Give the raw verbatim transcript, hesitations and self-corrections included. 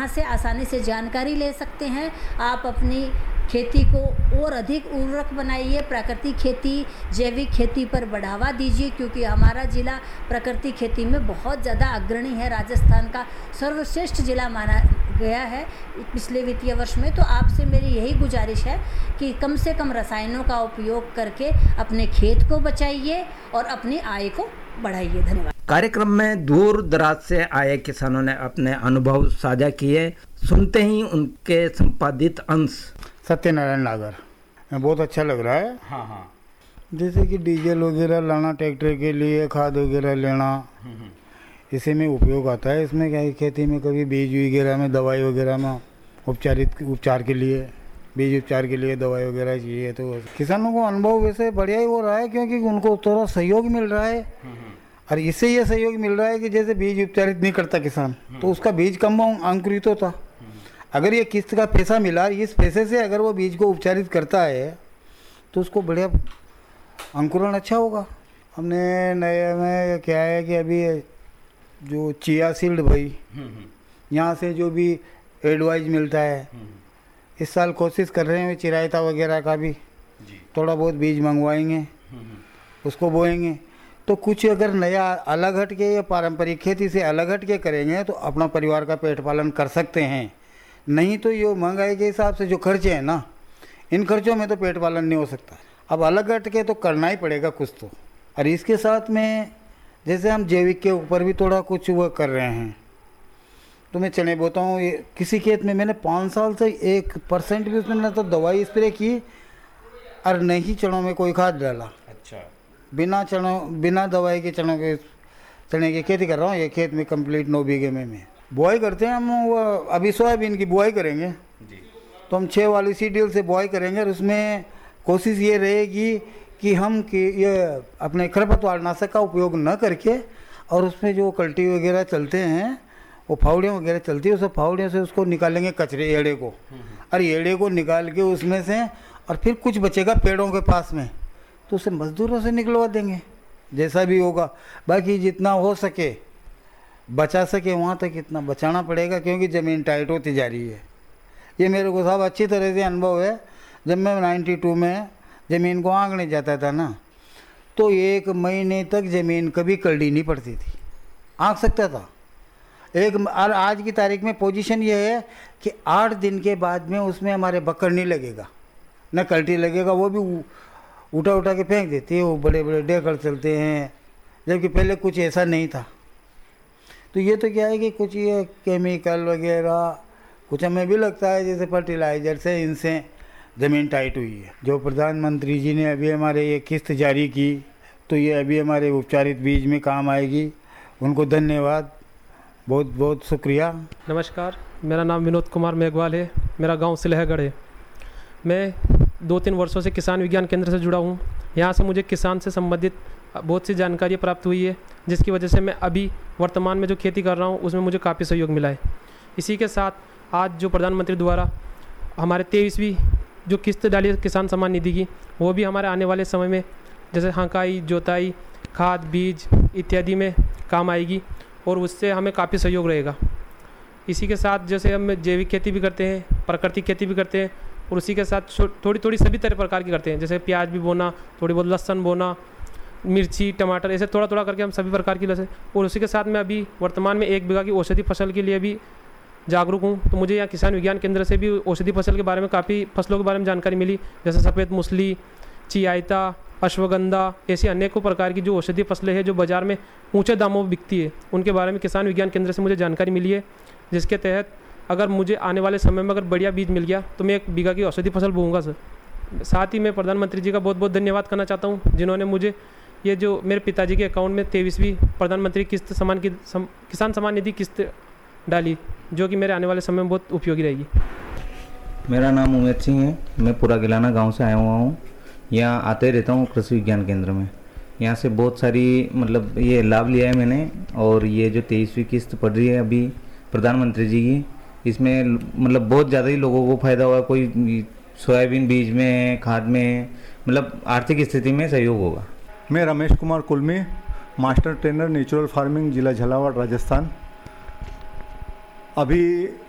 से आसानी से जानकारी ले सकते हैं। आप अपनी खेती को और अधिक उर्वरक बनाइए, प्राकृतिक खेती, जैविक खेती पर बढ़ावा दीजिए, क्योंकि हमारा ज़िला प्राकृतिक खेती में बहुत ज़्यादा अग्रणी है। राजस्थान का सर्वश्रेष्ठ ज़िला माना गया है पिछले वित्तीय वर्ष में। तो आपसे मेरी यही गुजारिश है कि कम से कम रसायनों का उपयोग करके अपने खेत को बचाइए और अपनी आय को बढ़ाइए। धन्यवाद। कार्यक्रम में दूर दराज से आए किसानों ने अपने अनुभव साझा किए। सुनते ही उनके संपादित अंश। सत्यनारायण नागर, बहुत अच्छा लग रहा है। हाँ हाँ। जैसे कि डीजल वगैरह लाना ट्रैक्टर के लिए, खाद वगैरह लेना, इसी में उपयोग आता है। इसमें क्या है, खेती में कभी बीज वगैरह में, दवाई वगैरह में उपचारित उपचार के लिए, बीज उपचार के लिए दवाई वगैरह चाहिए। तो किसानों को अनुभव वैसे बढ़िया ही हो रहा है, क्योंकि उनको थोड़ा सहयोग मिल रहा है। और इससे ये सहयोग मिल रहा है कि जैसे बीज उपचारित नहीं करता किसान, तो उसका बीज कम अंकुरित होता। अगर ये किस्त का पैसा मिला, इस पैसे से अगर वो बीज को उपचारित करता है तो उसको बढ़िया अंकुरण अच्छा होगा। हमने नए में क्या है कि अभी जो चिया सीड भाई यहाँ से जो भी एडवाइज मिलता है, इस साल कोशिश कर रहे हैं चिरायता वगैरह का भी थोड़ा बहुत बीज मंगवाएंगे, उसको बोएंगे। तो कुछ अगर नया अलग हट के या पारंपरिक खेती से अलग हट के करेंगे तो अपना परिवार का पेट पालन कर सकते हैं। नहीं तो ये महंगाई के हिसाब से जो खर्चे हैं ना, इन खर्चों में तो पेट पालन नहीं हो सकता। अब अलग हट के तो करना ही पड़ेगा कुछ तो। और इसके साथ में जैसे हम जैविक के ऊपर भी थोड़ा कुछ वो कर रहे हैं। तो मैं चने बोता हूँ, ये किसी खेत में मैंने पाँच साल से एक परसेंट भी उसमें ना तो दवाई स्प्रे की और नहीं चनों में कोई खाद डाला। अच्छा। बिना चनों बिना दवाई के चनों के चने की खेती कर रहा हूँ। ये खेत में कंप्लीट नौ बीघे में मैं बुआई करते हैं हम। वो अभी सोयाबीन की बुआई करेंगे जी। तो हम छः वाली सीडीएल से बुआई करेंगे और उसमें कोशिश ये रहेगी कि हम कि ये अपने खरपतवार नाशक का उपयोग न करके, और उसमें जो कल्टी वगैरह चलते हैं, वो फावड़ियाँ वगैरह चलती है, उस फावड़ियों से उसको निकालेंगे कचरे एड़े को, और एड़े को निकाल के उसमें से और फिर कुछ बचेगा पेड़ों के पास में, तो उसे मजदूरों से निकलवा देंगे जैसा भी होगा। बाकी जितना हो सके बचा सके वहाँ तक इतना बचाना पड़ेगा, क्योंकि ज़मीन टाइट होती जा रही है। ये मेरे को साहब अच्छी तरह से अनुभव है। जब मैं नाइन्टी टू में ज़मीन को आंकने जाता था ना, तो एक महीने तक ज़मीन कभी करड़ी नहीं पड़ती थी, आंक सकता था एक। और आज की तारीख में पोजीशन ये है कि आठ दिन के बाद में उसमें हमारे बक्कर नहीं लगेगा, न कल्टी लगेगा, वो भी उठा उठा के फेंक देते हैं। वो बड़े बड़े डेकर चलते हैं, जबकि पहले कुछ ऐसा नहीं था। तो ये तो क्या है कि कुछ ये केमिकल वगैरह कुछ हमें भी लगता है जैसे फर्टिलाइज़र से, इनसे ज़मीन टाइट हुई है। जो प्रधानमंत्री जी ने अभी हमारे ये किस्त जारी की, तो ये अभी हमारे उपचारित बीज में काम आएगी। उनको धन्यवाद, बहुत बहुत शुक्रिया। नमस्कार, मेरा नाम विनोद कुमार मेघवाल है। मेरा गांव सिलहगढ़ है। मैं दो तीन वर्षों से किसान विज्ञान केंद्र से जुड़ा हूं। यहां से मुझे किसान से संबंधित बहुत सी जानकारी प्राप्त हुई है, जिसकी वजह से मैं अभी वर्तमान में जो खेती कर रहा हूं उसमें मुझे काफ़ी सहयोग मिला है। इसी के साथ आज जो प्रधानमंत्री द्वारा हमारे तेईसवीं जो किस्त डाली किसान सम्मान निधि की, वो भी हमारे आने वाले समय में जैसे हंकाई, जोताई, खाद, बीज इत्यादि में काम आएगी और उससे हमें काफ़ी सहयोग रहेगा। इसी के साथ जैसे हम जैविक खेती भी करते हैं, प्राकृतिक खेती भी करते हैं, और उसी के साथ थोड़ी थोड़ी सभी तरह प्रकार की करते हैं, जैसे प्याज भी बोना, थोड़ी बहुत लहसुन बोना, मिर्ची, टमाटर, ऐसे थोड़ा थोड़ा करके हम सभी प्रकार की लहसुन। और उसी के साथ मैं अभी वर्तमान में एक बीघा की औषधि फसल के लिए भी जागरूक हूँ। तो मुझे यहाँ किसान विज्ञान केंद्र से भी औषधि फसल के बारे में काफ़ी फसलों के बारे में जानकारी मिली, जैसे सफ़ेद मूसली, चियायता, अश्वगंधा, ऐसी अनेकों प्रकार की जो औषधि फसलें हैं जो बाज़ार में ऊंचे दामों में बिकती है, उनके बारे में किसान विज्ञान केंद्र से मुझे जानकारी मिली है। जिसके तहत अगर मुझे आने वाले समय में अगर बढ़िया बीज मिल गया तो मैं एक बीघा की औषधि फसल बोऊंगा सर। साथ ही मैं प्रधानमंत्री जी का बहुत बहुत धन्यवाद करना चाहता हूँ, जिन्होंने मुझे ये जो मेरे पिताजी के अकाउंट में तेईसवीं प्रधानमंत्री किस्त सम्मान की सम, किसान सम्मान निधि किस्त डाली, जो कि मेरे आने वाले समय में बहुत उपयोगी रहेगी। मेरा नाम उमेद सिंह है। मैं पूरा गिलाना गांव से आया हुआ हूँ। यहाँ आते रहता हूँ कृषि विज्ञान केंद्र में। यहाँ से बहुत सारी मतलब ये लाभ लिया है मैंने। और ये जो तेईसवीं किस्त पड़ रही है अभी प्रधानमंत्री जी की, इसमें मतलब बहुत ज़्यादा ही लोगों को फ़ायदा हुआ। कोई सोयाबीन बीज में, खाद में, मतलब आर्थिक स्थिति में सहयोग होगा। मैं Ramesh Kumar Kulmi, master trainer natural farming, जिला झालावाड़, राजस्थान। अभी